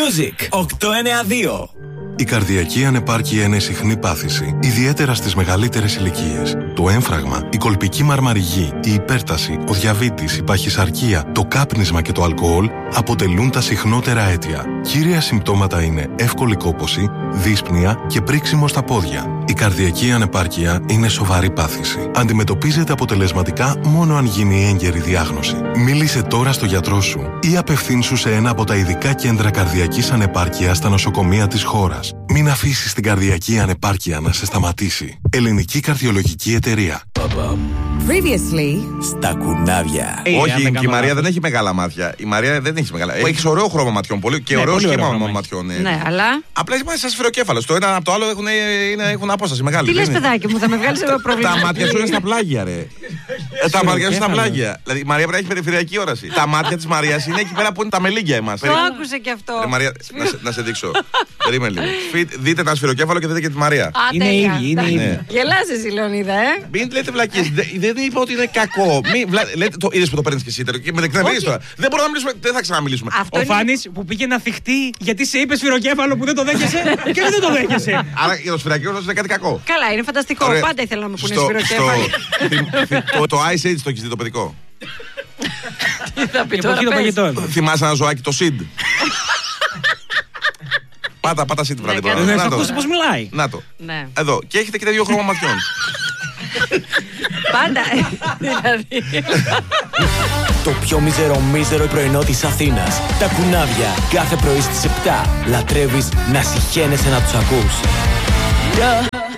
Music 892. Η καρδιακή ανεπάρκεια είναι συχνή πάθηση, ιδιαίτερα στις μεγαλύτερες ηλικίες. Το έμφραγμα, η κολπική μαρμαριγή, η υπέρταση, ο διαβήτης, η παχυσαρκία, το κάπνισμα και το αλκοόλ αποτελούν τα συχνότερα αίτια. Κύρια συμπτώματα είναι εύκολη κόπωση, δύσπνοια και πρίξιμο στα πόδια. Η καρδιακή ανεπάρκεια είναι σοβαρή πάθηση. Αντιμετωπίζεται αποτελεσματικά μόνο αν γίνει έγκαιρη διάγνωση. Μίλησε τώρα στο γιατρό σου ή απευθύνσου σε ένα από τα ειδικά κέντρα καρδιακής ανεπάρκειας στα νοσοκομεία της χώρας. Μην αφήσεις την καρδιακή ανεπάρκεια να σε σταματήσει. Ελληνική Καρδιολογική Εταιρεία. Previously. Στα κουνάβια. Όχι, και η Μαρία δεν έχει μεγάλα μάτια. Η Μαρία δεν έχει μεγάλα. Έχει ωραίο χρώμα ματιών πολύ και ωραίο σχήμα ματιών. Ναι, αλλά. Απλά είσαι σαν σφυροκέφαλο. Το ένα από το άλλο έχουν απόσταση μεγάλη. Τι λες, παιδάκι μου, θα με βγάλει εγώ πρόβλημα. Τα μάτια σου είναι στα πλάγια, ρε. Τα μάτια σου είναι στα πλάγια. Δηλαδή η Μαρία πρέπει να έχει περιφερειακή όραση. Τα μάτια τη Μαρία είναι εκεί πέρα που είναι τα μελίγια εμά. Το άκουσε και αυτό. Μαρία, να σε δείξω. Περίμενε λίγο. Δείτε τα σφυροκέφαλο και δείτε και τη Μαρία. Είναι ίδιοι. Γελάς εσύ, Λεωνίδα, Μην λέτε βλακίες. Δεν είπα ότι είναι κακό. Είδες που το παίρνεις και εσύ και με δεκτενεύεις τώρα. Δεν μπορούμε να μιλήσουμε, δεν θα ξαναμιλήσουμε. Ο Φάνης που πήγε να θυχτεί γιατί σε είπε σφυροκέφαλο που δεν το δέχεσαι και δεν το δέχεσαι. Άρα για το σφυρακέφαλο είναι κάτι κακό. Καλά, είναι φανταστικό. Πάντα ήθελα να μου πούνε σφυροκέφαλο. Το Ice Age το έχεις δει το παιδικό. Τι θα πει τώρα. Θυμάσαι ένα ζωάκι το Sid. Πάτα Sid βράδυ. Δεν θα ακούσει πώς μιλάει. Να το. Εδώ. Και έχετε και τα δύο χρώμα ματιών. Πάντα. Δηλαδή. Το πιο μίζερο πρωινό της Αθήνας. Τα κουνάβια. Κάθε πρωί στις 7. Λατρεύεις να συχαίνεσαι να τους ακούς.